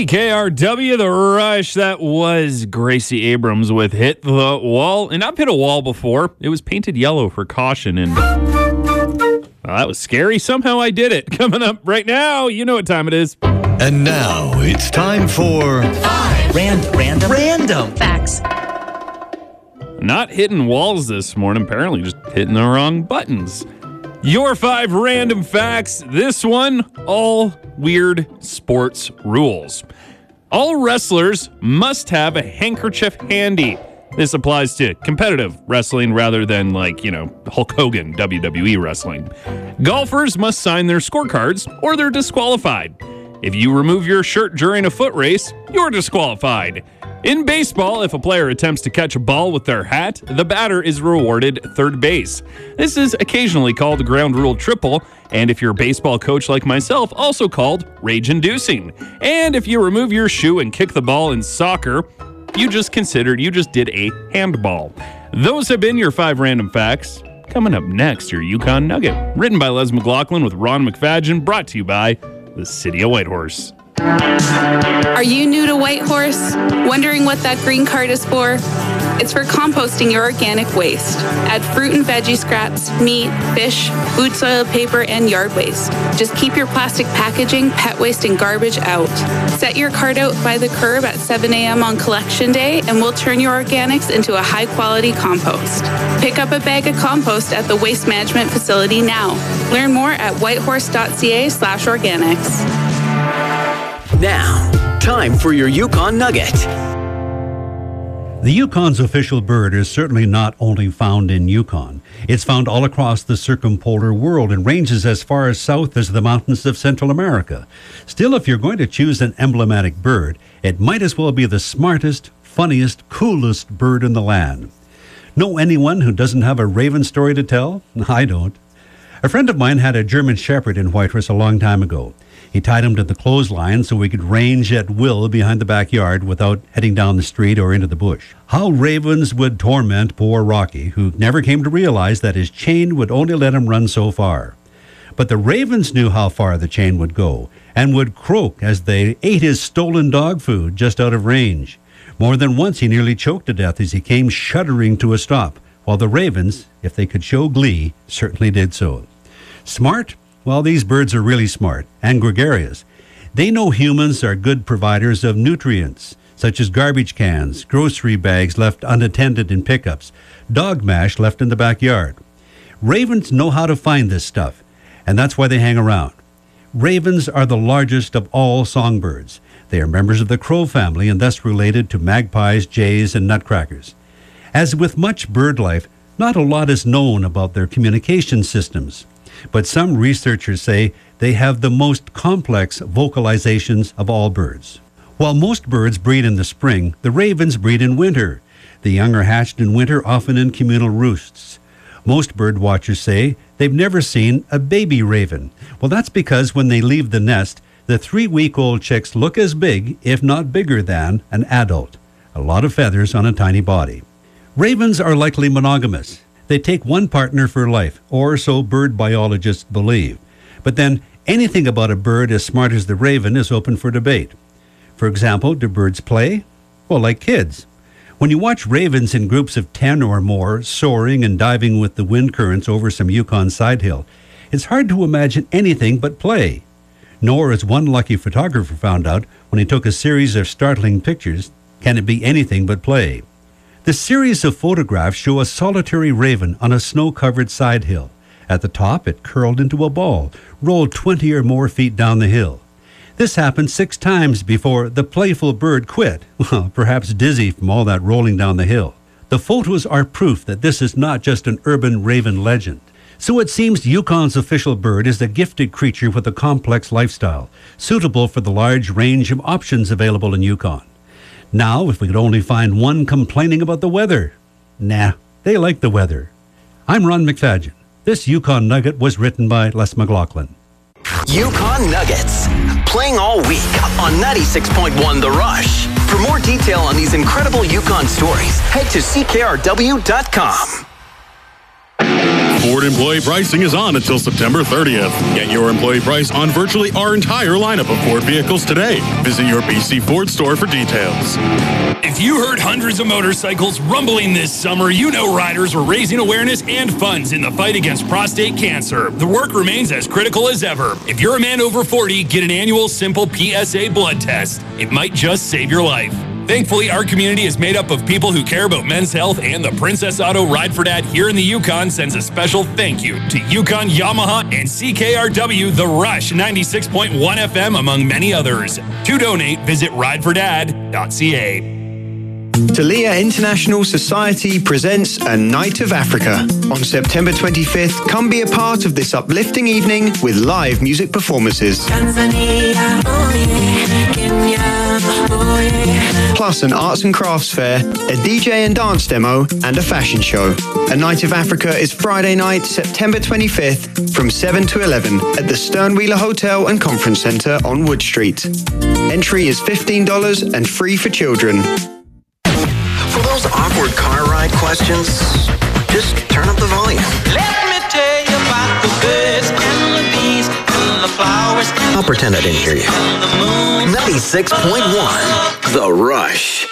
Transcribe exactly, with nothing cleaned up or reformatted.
C K R W, The Rush. That was Gracie Abrams with Hit the Wall. And I've hit a wall before. It was painted yellow for caution. And well, that was scary. Somehow I did it. Coming up right now, you know what time it is. And now it's time for... Five. Random. Random. Random. Facts. Not hitting walls this morning. Apparently just hitting the wrong buttons. Your five random facts. This one, all weird sports rules. All wrestlers must have a handkerchief handy. This applies to competitive wrestling rather than like, you know, Hulk Hogan, W W E wrestling. Golfers must sign their scorecards or they're disqualified. If you remove your shirt during a foot race, you're disqualified. In baseball, if a player attempts to catch a ball with their hat, the batter is rewarded third base. This is occasionally called a ground rule triple, and if you're a baseball coach like myself, also called rage-inducing. And if you remove your shoe and kick the ball in soccer, you just considered you just did a handball. Those have been your five random facts. Coming up next, your Yukon Nugget, written by Les McLaughlin with Ron McFadgen, brought to you by the City of Whitehorse. Are you new to Whitehorse? Wondering what that green card is for? It's for composting your organic waste. Add fruit and veggie scraps, meat, fish, food soil paper, and yard waste. Just keep your plastic packaging, pet waste, and garbage out. Set your cart out by the curb at seven a.m. on collection day, and we'll turn your organics into a high-quality compost. Pick up a bag of compost at the Waste Management Facility now. Learn more at whitehorse.ca slash organics. Now, time for your Yukon Nugget. The Yukon's official bird is certainly not only found in Yukon. It's found all across the circumpolar world and ranges as far as south as the mountains of Central America. Still, if you're going to choose an emblematic bird, it might as well be the smartest, funniest, coolest bird in the land. Know anyone who doesn't have a raven story to tell? I don't. A friend of mine had a German Shepherd in Whitehorse a long time ago. He tied him to the clothesline so he could range at will behind the backyard without heading down the street or into the bush. How ravens would torment poor Rocky, who never came to realize that his chain would only let him run so far. But the ravens knew how far the chain would go and would croak as they ate his stolen dog food just out of range. More than once he nearly choked to death as he came shuddering to a stop, while the ravens, if they could show glee, certainly did so. Smart? Well, these birds are really smart and gregarious. They know humans are good providers of nutrients, such as garbage cans, grocery bags left unattended in pickups, dog mash left in the backyard. Ravens know how to find this stuff, and that's why they hang around. Ravens are the largest of all songbirds. They are members of the crow family and thus related to magpies, jays, and nutcrackers. As with much bird life, not a lot is known about their communication systems. But some researchers say they have the most complex vocalizations of all birds. While most birds breed in the spring, the ravens breed in winter. The young are hatched in winter, often in communal roosts. Most bird watchers say they've never seen a baby raven. Well, that's because when they leave the nest, the three-week-old chicks look as big, if not bigger than, an adult. A lot of feathers on a tiny body. Ravens are likely monogamous. They take one partner for life, or so bird biologists believe. But then, anything about a bird as smart as the raven is open for debate. For example, do birds play? Well, like kids. When you watch ravens in groups of ten or more, soaring and diving with the wind currents over some Yukon side hill, it's hard to imagine anything but play. Nor, as one lucky photographer found out when he took a series of startling pictures, can it be anything but play. The series of photographs show a solitary raven on a snow-covered side hill. At the top, it curled into a ball, rolled twenty or more feet down the hill. This happened six times before the playful bird quit, well, perhaps dizzy from all that rolling down the hill. The photos are proof that this is not just an urban raven legend. So it seems Yukon's official bird is a gifted creature with a complex lifestyle, suitable for the large range of options available in Yukon. Now, if we could only find one complaining about the weather. Nah, they like the weather. I'm Ron McFadgen. This Yukon Nugget was written by Les McLaughlin. Yukon Nuggets, playing all week on ninety-six point one The Rush. For more detail on these incredible Yukon stories, head to C K R W dot com. Ford employee pricing is on until September thirtieth. Get your employee price on virtually our entire lineup of Ford vehicles today. Visit your B C Ford store for details. If you heard hundreds of motorcycles rumbling this summer, you know riders are raising awareness and funds in the fight against prostate cancer. The work remains as critical as ever. If you're a man over forty, get an annual simple P S A blood test. It might just save your life. Thankfully, our community is made up of people who care about men's health, and the Princess Auto Ride for Dad here in the Yukon sends a special thank you to Yukon, Yamaha, and C K R W The Rush ninety-six point one F M, among many others. To donate, visit ride for dad dot c a. Talia International Society presents A Night of Africa. On September twenty-fifth, come be a part of this uplifting evening with live music performances. Tanzania, oh yeah, Kenya, oh yeah. Plus an arts and crafts fair, a D J and dance demo, and a fashion show. A Night of Africa is Friday night, September twenty-fifth, from seven to eleven at the Sternwheeler Hotel and Conference Centre on Wood Street. Entry is fifteen dollars and free for children. For those awkward car ride questions, just turn up the volume. Let me tell you about the birds and the bees and the flowers. I'll pretend I didn't hear you. ninety-six point one The Rush.